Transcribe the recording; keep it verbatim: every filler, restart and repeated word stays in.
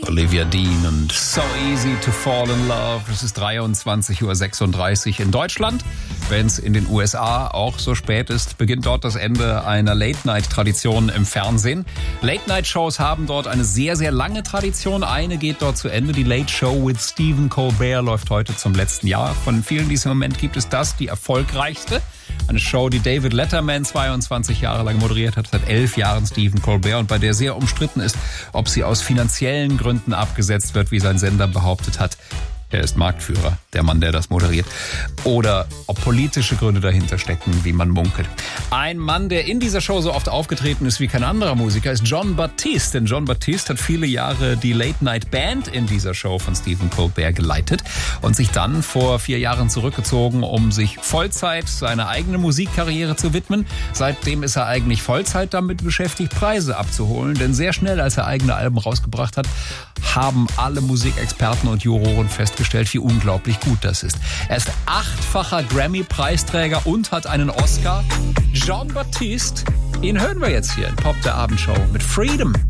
Olivia Dean und So Easy to Fall in Love. Es ist dreiundzwanzig Uhr sechsunddreißig in Deutschland. Wenn es in den U S A auch so spät ist, beginnt dort das Ende einer Late-Night-Tradition im Fernsehen. Late-Night-Shows haben dort eine sehr, sehr lange Tradition. Eine geht dort zu Ende. Die Late Show with Stephen Colbert läuft heute zum letzten Jahr. Von vielen in diesem Moment gibt es das, die erfolgreichste. Eine Show, die David Letterman zweiundzwanzig Jahre lang moderiert hat, seit elf Jahren Stephen Colbert und bei der sehr umstritten ist, ob sie aus finanziellen Gründen abgesetzt wird, wie sein Sender behauptet hat. Er ist Marktführer, der Mann, der das moderiert. Oder ob politische Gründe dahinter stecken, wie man munkelt. Ein Mann, der in dieser Show so oft aufgetreten ist wie kein anderer Musiker, ist Jon Batiste. Denn Jon Batiste hat viele Jahre die Late-Night-Band in dieser Show von Stephen Colbert geleitet und sich dann vor vier Jahren zurückgezogen, um sich Vollzeit seiner eigenen Musikkarriere zu widmen. Seitdem ist er eigentlich Vollzeit damit beschäftigt, Preise abzuholen. Denn sehr schnell, als er eigene Alben rausgebracht hat, haben alle Musikexperten und Juroren festgestellt, wie unglaublich gut das ist. Er ist achtfacher Grammy-Preisträger und hat einen Oscar. Jon Batiste, ihn hören wir jetzt hier in Pop der Abendshow mit Freedom.